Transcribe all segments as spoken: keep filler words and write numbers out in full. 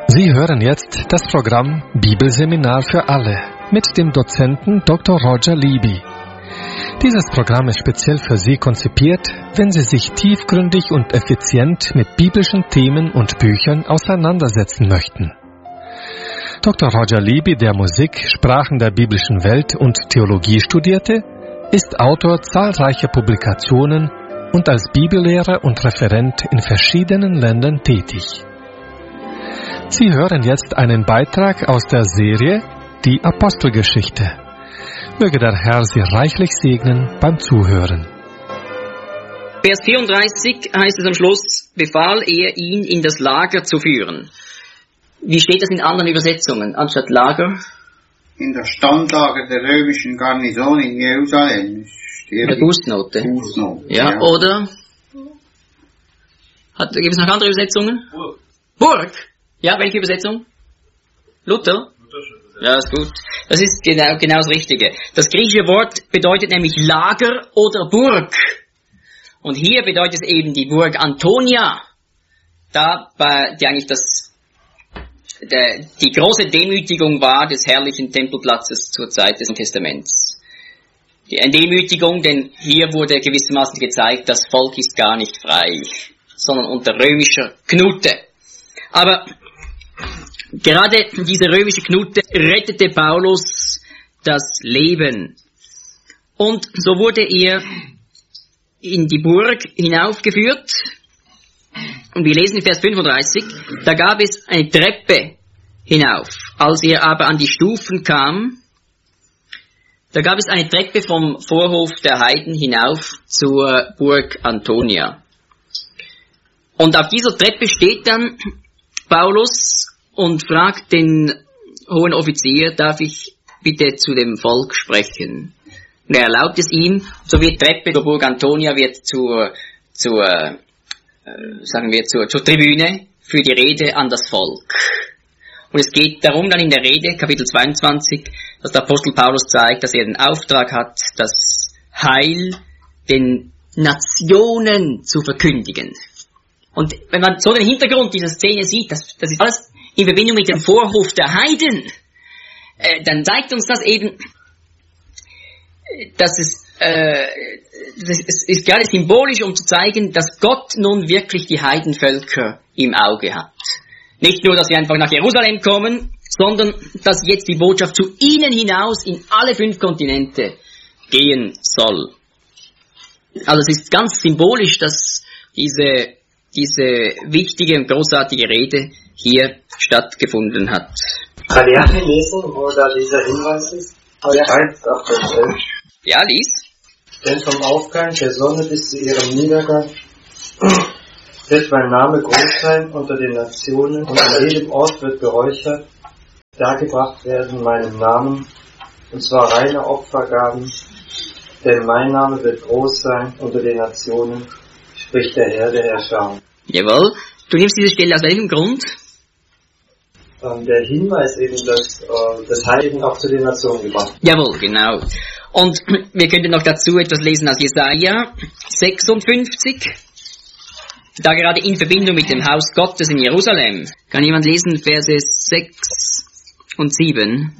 Sie hören jetzt das Programm Bibelseminar für alle mit dem Dozenten Doktor Roger Libby. Dieses Programm ist speziell für Sie konzipiert, wenn Sie sich tiefgründig und effizient mit biblischen Themen und Büchern auseinandersetzen möchten. Doktor Roger Libby, der Musik, Sprachen der biblischen Welt und Theologie studierte, ist Autor zahlreicher Publikationen und als Bibellehrer und Referent in verschiedenen Ländern tätig. Sie hören jetzt einen Beitrag aus der Serie Die Apostelgeschichte. Möge der Herr Sie reichlich segnen beim Zuhören. Vers vierunddreißig heißt es am Schluss, befahl er ihn in das Lager zu führen. Wie steht das in anderen Übersetzungen anstatt Lager? In das Standlager der römischen Garnison in Jerusalem. In der Fußnote. Fußnote. Ja, ja, oder? Hat, gibt es noch andere Übersetzungen? Burg. Burg? Ja, welche Übersetzung? Luther? Ja, ist gut. Das ist genau, genau das Richtige. Das griechische Wort bedeutet nämlich Lager oder Burg. Und hier bedeutet es eben die Burg Antonia. Da, bei, die eigentlich das, der, die große Demütigung war des herrlichen Tempelplatzes zur Zeit des Testaments. Die Demütigung, denn hier wurde gewissermaßen gezeigt, das Volk ist gar nicht frei, sondern unter römischer Knute. Aber gerade diese römische Knute rettete Paulus das Leben. Und so wurde er in die Burg hinaufgeführt. Und wir lesen in Vers fünfunddreißig, da gab es eine Treppe hinauf. Als er aber an die Stufen kam, da gab es eine Treppe vom Vorhof der Heiden hinauf zur Burg Antonia. Und auf dieser Treppe steht dann Paulus und fragt den hohen Offizier, darf ich bitte zu dem Volk sprechen? Und er erlaubt es ihm, so wird Treppe zur Burg Antonia wird zur, zur, äh, sagen wir, zur, zur Tribüne für die Rede an das Volk. Und es geht darum dann in der Rede, Kapitel zweiundzwanzig, dass der Apostel Paulus zeigt, dass er den Auftrag hat, das Heil den Nationen zu verkündigen. Und wenn man so den Hintergrund dieser Szene sieht, das, das ist alles in Verbindung mit dem Vorhof der Heiden, äh, dann zeigt uns das eben, dass es, äh, das ist gerade symbolisch, um zu zeigen, dass Gott nun wirklich die Heidenvölker im Auge hat. Nicht nur, dass sie einfach nach Jerusalem kommen, sondern dass jetzt die Botschaft zu ihnen hinaus in alle fünf Kontinente gehen soll. Also es ist ganz symbolisch, dass diese, diese wichtige und großartige Rede hier stattgefunden hat. Kann ich lesen, wo da dieser Hinweis ist? Ja. Auf der Welt. Ja, lies. Denn vom Aufgang der Sonne bis zu ihrem Niedergang wird mein Name groß sein unter den Nationen, und an jedem Ort wird geräuchert, dargebracht werden meinem Namen, und zwar reine Opfergaben, denn mein Name wird groß sein unter den Nationen, spricht der Herr der Herrscher. Jawohl. Du nimmst diese Stelle aus welchem Grund? Ähm, der Hinweis eben, dass äh, das Heil eben auch zu den Nationen gebracht wird. Jawohl, genau. Und wir könnten noch dazu etwas lesen aus Jesaja sechsundfünfzig. Da gerade in Verbindung mit dem Haus Gottes in Jerusalem. Kann jemand lesen Verse sechs und sieben?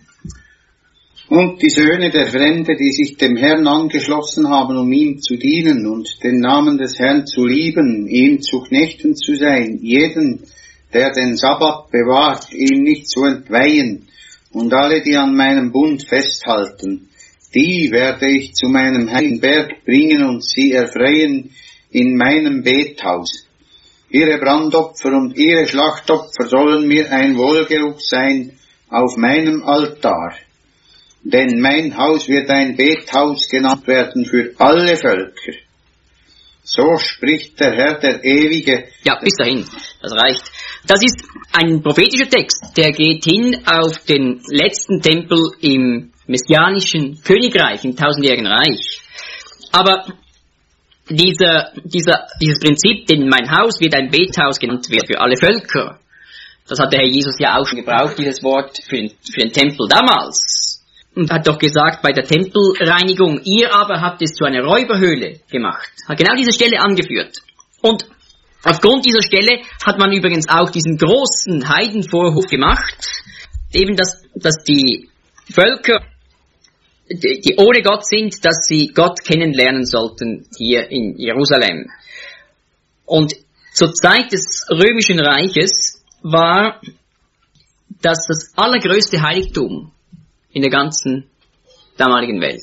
Und die Söhne der Fremde, die sich dem Herrn angeschlossen haben, um ihm zu dienen und den Namen des Herrn zu lieben, ihm zu Knechten zu sein, jeden, der den Sabbat bewahrt, ihm nicht zu entweihen, und alle, die an meinem Bund festhalten, die werde ich zu meinem heiligen Berg bringen und sie erfreuen in meinem Bethaus. Ihre Brandopfer und ihre Schlachtopfer sollen mir ein Wohlgeruch sein auf meinem Altar. Denn mein Haus wird ein Bethaus genannt werden für alle Völker. So spricht der Herr, der Ewige. Ja, bis dahin. Das reicht. Das ist ein prophetischer Text, der geht hin auf den letzten Tempel im messianischen Königreich, im tausendjährigen Reich. Aber dieser, dieser, dieses Prinzip, denn mein Haus wird ein Bethaus genannt wird für alle Völker, das hat der Herr Jesus ja auch schon gebraucht, dieses Wort für den, für den Tempel damals. Und hat doch gesagt, bei der Tempelreinigung, ihr aber habt es zu einer Räuberhöhle gemacht. Hat genau diese Stelle angeführt. Und Aufgrund dieser Stelle hat man übrigens auch diesen großen Heidenvorhof gemacht, eben dass, dass die Völker, die, die ohne Gott sind, dass sie Gott kennenlernen sollten hier in Jerusalem. Und zur Zeit des Römischen Reiches war das das allergrößte Heiligtum in der ganzen damaligen Welt.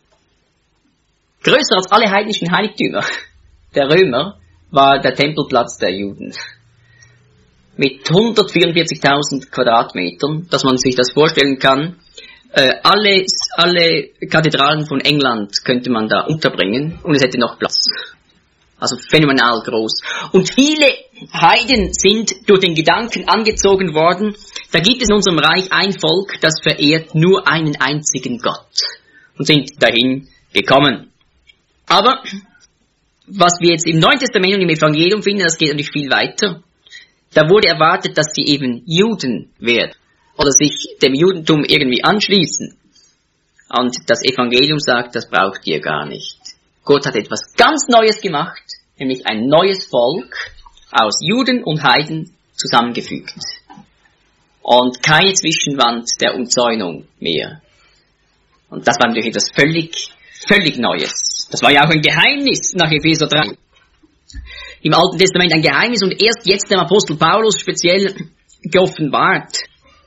Größer als alle heidnischen Heiligtümer der Römer war der Tempelplatz der Juden. Mit hundertvierundvierzigtausend Quadratmetern, dass man sich das vorstellen kann. Äh, alle, alle Kathedralen von England könnte man da unterbringen und es hätte noch Platz. Also phänomenal groß. Und viele Heiden sind durch den Gedanken angezogen worden, da gibt es in unserem Reich ein Volk, das verehrt nur einen einzigen Gott. Und sind dahin gekommen. Aber was wir jetzt im Neuen Testament und im Evangelium finden, das geht natürlich viel weiter. Da wurde erwartet, dass sie eben Juden werden oder sich dem Judentum irgendwie anschließen. Und das Evangelium sagt, das braucht ihr gar nicht. Gott hat etwas ganz Neues gemacht, nämlich ein neues Volk aus Juden und Heiden zusammengefügt. Und keine Zwischenwand der Umzäunung mehr. Und das war natürlich etwas völlig, völlig Neues. Das war ja auch ein Geheimnis nach Epheser drei. Im Alten Testament ein Geheimnis und erst jetzt dem Apostel Paulus speziell geoffenbart.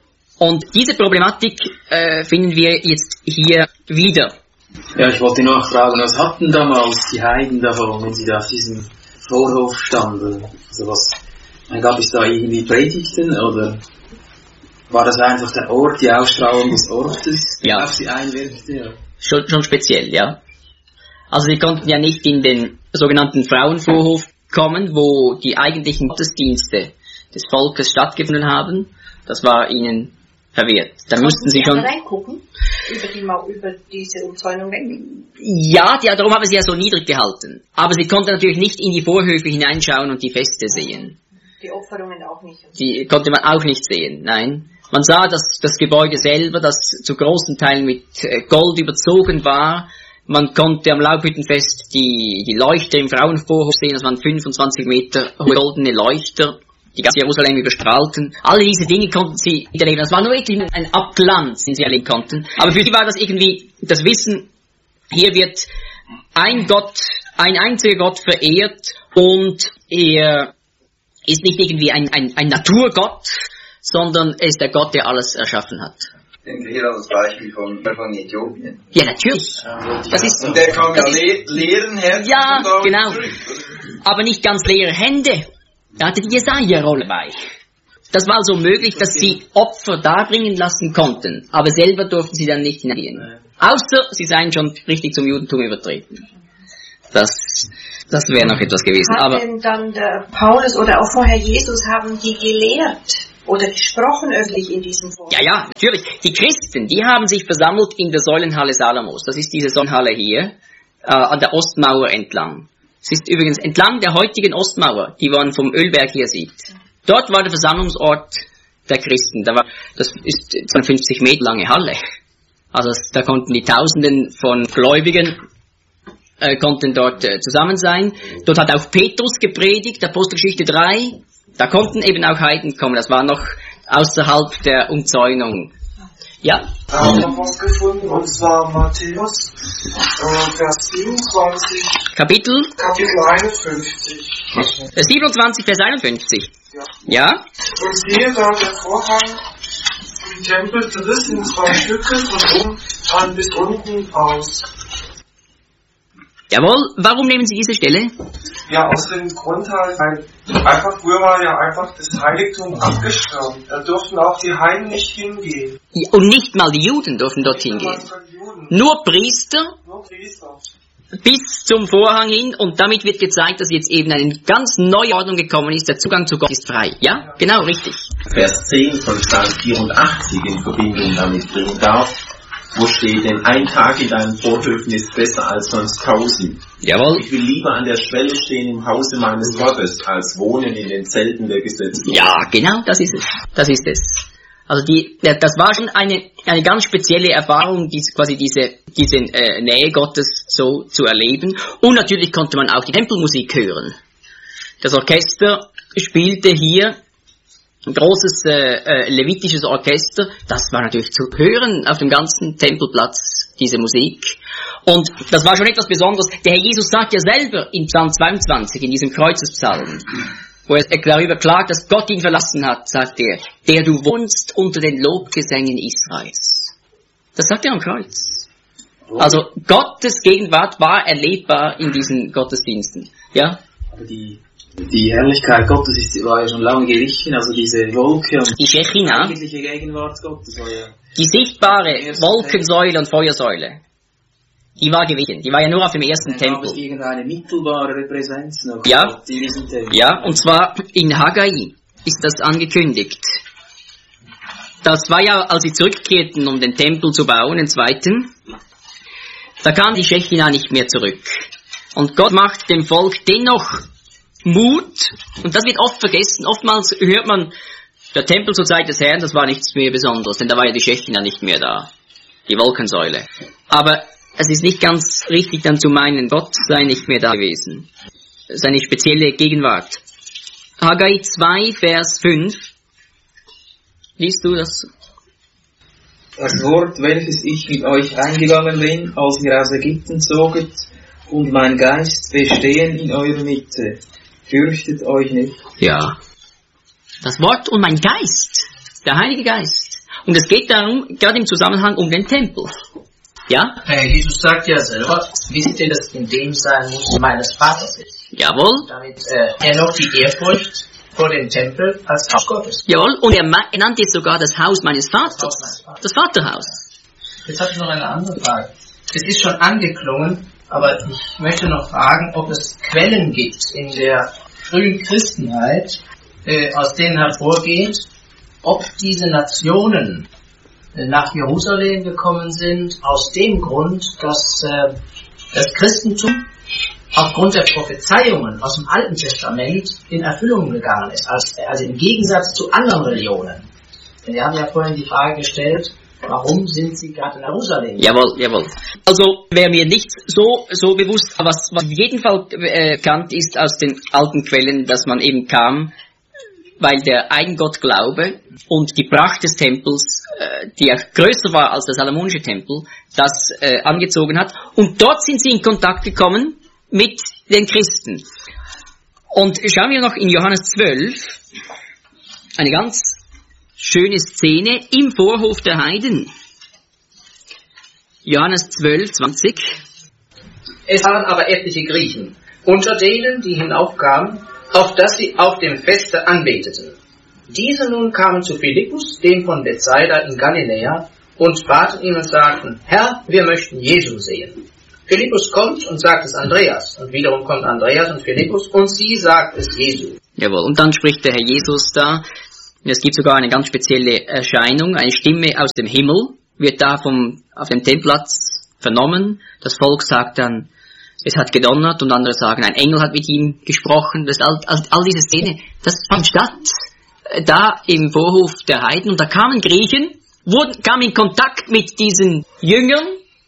Und diese Problematik äh, finden wir jetzt hier wieder. Ja, ich wollte nachfragen, was hatten damals die Heiden davon, wenn sie da auf diesem Vorhof standen? Also was, gab es da irgendwie Predigten oder war das einfach der Ort, die Ausstrahlung des Ortes, die ja. auf sie einwirkte? Ja. Schon, schon speziell, ja. Also sie konnten ja nicht in den sogenannten Frauenvorhof kommen, wo die eigentlichen Gottesdienste des Volkes stattgefunden haben. Das war ihnen verwehrt. Da mussten sie schon reingucken über, die, über diese Umzäunung weg. Ja, ja, darum haben sie ja so niedrig gehalten. Aber sie konnten natürlich nicht in die Vorhöfe hineinschauen und die Feste sehen. Die Opferungen auch nicht. Die konnte man auch nicht sehen, nein. Man sah das, das Gebäude selber, das zu großen Teilen mit Gold überzogen war. Man konnte am Laubhüttenfest die, die Leuchter im Frauenvorhof sehen, das waren fünfundzwanzig Meter hohe goldene Leuchter, die ganz Jerusalem überstrahlten. Alle diese Dinge konnten sie erleben. Das war nur wirklich ein Abglanz, den sie erleben konnten. Aber für sie war das irgendwie das Wissen, hier wird ein Gott, ein einziger Gott verehrt und er ist nicht irgendwie ein, ein, ein Naturgott, sondern er ist der Gott, der alles erschaffen hat. Ich denke hier an das Beispiel von, von Äthiopien. Ja, natürlich. Das ist, und der kam ja ist, le leeren Herzen. Ja, genau. Zurück, aber nicht ganz leere Hände. Er hatte die Jesaja-Rolle bei. Das war also möglich, dass sie Opfer darbringen lassen konnten, aber selber durften sie dann nicht hineingehen. Außer sie seien schon richtig zum Judentum übertreten. Das, das wäre noch etwas gewesen. Hat aber denn dann der Paulus oder auch vorher Jesus, haben die gelehrt oder gesprochen öffentlich in diesem Forum? Ja, ja, natürlich. Die Christen, die haben sich versammelt in der Säulenhalle Salomos. Das ist diese Säulenhalle hier, äh, an der Ostmauer entlang. Es ist übrigens entlang der heutigen Ostmauer, die man vom Ölberg hier sieht. Dort war der Versammlungsort der Christen. Da war, das ist eine fünfzig Meter lange Halle. Also da konnten die Tausenden von Gläubigen äh, konnten dort äh, zusammen sein. Dort hat auch Petrus gepredigt, Apostelgeschichte drei. Da konnten eben auch Heiden kommen. Das war noch außerhalb der Umzäunung. Ja? Da haben wir noch was gefunden, und zwar Matthäus, äh, Vers siebenundzwanzig. Kapitel? Kapitel einundfünfzig. Äh, siebenundzwanzig, Vers einundfünfzig. Ja. Ja? Und siehe da, der Vorhang im Tempel zerriss in zwei Stücke von oben an bis unten aus. Jawohl, warum nehmen Sie diese Stelle? Ja, aus dem Grund halt, weil einfach früher war ja einfach das Heiligtum abgeschirmt. Da durften auch die Heiden nicht hingehen. Und nicht mal die Juden durften dorthin gehen. Nur Priester, Nur Priester. bis zum Vorhang hin, und damit wird gezeigt, dass jetzt eben eine ganz neue Ordnung gekommen ist, der Zugang zu Gott ist frei. Ja? Genau, richtig. Vers zehn von Psalm vierundachtzig in Verbindung damit bringen darf, wo steht, denn ein Tag in deinen Vorhöfen ist besser als sonst tausend. Jawohl. Ich will lieber an der Schwelle stehen im Hause meines Gottes, als wohnen in den Zelten der Gesetzlosen. Ja, genau, das ist es. Das ist es. Also die, das war schon eine, eine ganz spezielle Erfahrung, dies, quasi diese, diese äh, Nähe Gottes so zu erleben. Und natürlich konnte man auch die Tempelmusik hören. Das Orchester spielte hier ein großes äh, äh, levitisches Orchester. Das war natürlich zu hören auf dem ganzen Tempelplatz, diese Musik. Und das war schon etwas Besonderes. Der Herr Jesus sagt ja selber in Psalm zweiundzwanzig, in diesem Kreuzespsalm, wo er darüber klagt, dass Gott ihn verlassen hat, sagt er, der du wohnst unter den Lobgesängen Israels. Das sagt er am Kreuz. Also Gottes Gegenwart war erlebbar in diesen Gottesdiensten. Ja? Aber die, die Herrlichkeit Gottes ist, war ja schon lange gewichen, also diese Wolke und die Shechina, die eigentliche Gegenwart Gottes war ja die sichtbare Wolkensäule und Feuersäule. Die war gewichen. Die war ja nur auf dem ersten Dann Tempel. Gab es irgendeine mittelbare Repräsenz noch? Ja. In diesem Tempel. Ja, und zwar in Haggai ist das angekündigt. Das war ja, als sie zurückkehrten, um den Tempel zu bauen, den zweiten, da kam die Shechina nicht mehr zurück. Und Gott macht dem Volk dennoch Mut, und das wird oft vergessen. Oftmals hört man, der Tempel zur Zeit des Herrn, das war nichts mehr Besonderes, denn da war ja die Shechina nicht mehr da, die Wolkensäule. Aber es ist nicht ganz richtig dann zu meinen, Gott sei nicht mehr da gewesen. Seine spezielle Gegenwart. Haggai zwei, Vers fünf. Liest du das? Das Wort, welches ich mit euch eingegangen bin, als ihr aus Ägypten zoget, und mein Geist bestehen in eurer Mitte. Fürchtet euch nicht. Ja. Das Wort und mein Geist. Der Heilige Geist. Und es geht darum, gerade im Zusammenhang um den Tempel. Ja? Herr Jesus sagt ja selber, wisst ihr, dass in dem sein muss meines Vaters ist. Jawohl. Damit äh, er noch die Ehrfurcht vor dem Tempel als Haus Gottes. Jawohl. Und er nannte jetzt sogar das Haus meines Vaters. Das, Haus meines Vaters. Das Vaterhaus. Jetzt habe ich noch eine andere Frage. Es ist schon angeklungen, aber ich möchte noch fragen, ob es Quellen gibt in der frühen Christenheit, äh, aus denen hervorgeht, ob diese Nationen nach Jerusalem gekommen sind, aus dem Grund, dass äh, das Christentum aufgrund der Prophezeiungen aus dem Alten Testament in Erfüllung gegangen ist, als, also im Gegensatz zu anderen Religionen. Denn wir haben ja vorhin die Frage gestellt, warum sind sie gerade in Jerusalem? Jawohl, jawohl. Also wäre mir nicht so so bewusst, aber was, was auf jeden Fall äh, bekannt ist aus den alten Quellen, dass man eben kam, weil der Eigengottglaube und die Pracht des Tempels, äh, die ja größer war als der Salomonische Tempel, das äh, angezogen hat. Und dort sind sie in Kontakt gekommen mit den Christen. Und schauen wir noch in Johannes zwölf, eine ganz schöne Szene im Vorhof der Heiden. Johannes zwölf, zwanzig. Es waren aber etliche Griechen, unter denen, die hinaufkamen, auf dass sie auf dem Feste anbeteten. Diese nun kamen zu Philippus, dem von Bethsaida in Galiläa, und baten ihn und sagten, Herr, wir möchten Jesus sehen. Philippus kommt und sagt es Andreas, und wiederum kommt Andreas und Philippus, und sie sagt es Jesu. Jawohl, und dann spricht der Herr Jesus da. Es gibt sogar eine ganz spezielle Erscheinung, eine Stimme aus dem Himmel wird da vom, auf dem Tempelplatz vernommen. Das Volk sagt dann, es hat gedonnert, und andere sagen, ein Engel hat mit ihm gesprochen. Das, all, all, all diese Szene, das fand statt äh, da im Vorhof der Heiden, und da kamen Griechen, wurden, kamen in Kontakt mit diesen Jüngern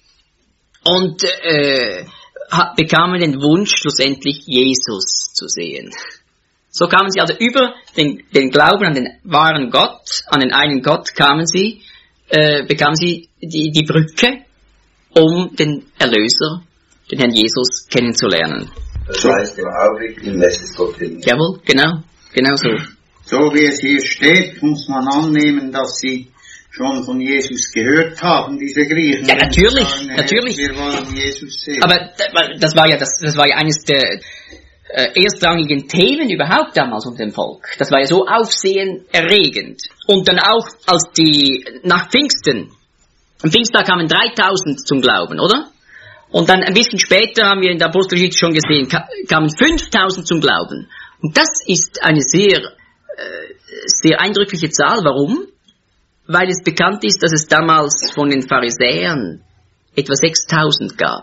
und äh, bekamen den Wunsch, schlussendlich Jesus zu sehen. So kamen sie also über den, den Glauben an den wahren Gott, an den einen Gott, kamen sie, äh, bekamen sie die, die Brücke, um den Erlöser, den Herrn Jesus, kennenzulernen. Das heißt, im Augenblick lässt es Gott hin. Jawohl, genau, genau so. So wie es hier steht, muss man annehmen, dass sie schon von Jesus gehört haben, diese Griechen. Ja, natürlich, sagen, natürlich. Wir wollen Jesus sehen. Aber das war ja, das, das war ja eines der äh, erstrangigen Themen überhaupt damals unter dem Volk. Das war ja so aufsehenerregend. Und dann auch, als die, nach Pfingsten, am Pfingsttag kamen dreitausend zum Glauben, oder? Und dann ein bisschen später, haben wir in der Apostelgeschichte schon gesehen, kamen fünftausend zum Glauben. Und das ist eine sehr, äh, sehr eindrückliche Zahl. Warum? Weil es bekannt ist, dass es damals von den Pharisäern etwa sechstausend gab.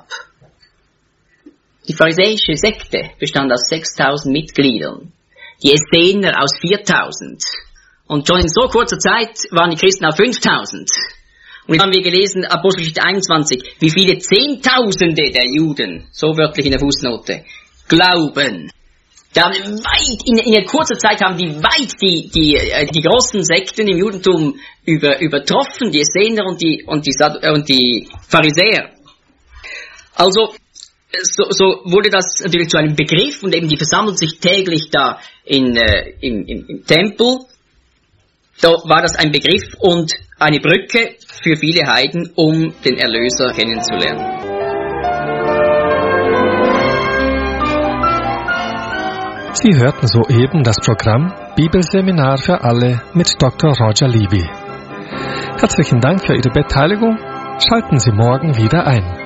Die pharisäische Sekte bestand aus sechstausend Mitgliedern, die Essener aus viertausend. Und schon in so kurzer Zeit waren die Christen auf fünftausend. Und dann haben wir gelesen, Apostelgeschichte einundzwanzig, wie viele Zehntausende der Juden, so wörtlich in der Fußnote, glauben. Da haben weit, in, in kurzer Zeit haben die weit die, die, die großen Sekten im Judentum über, übertroffen, die Essener und die, und die, und die Pharisäer. Also, so, so wurde das natürlich zu einem Begriff und eben die versammeln sich täglich da in, äh, im, im, im Tempel. Da war das ein Begriff und eine Brücke für viele Heiden, um den Erlöser kennenzulernen. Sie hörten soeben das Programm Bibelseminar für alle mit Doktor Roger Libby. Herzlichen Dank für Ihre Beteiligung. Schalten Sie morgen wieder ein.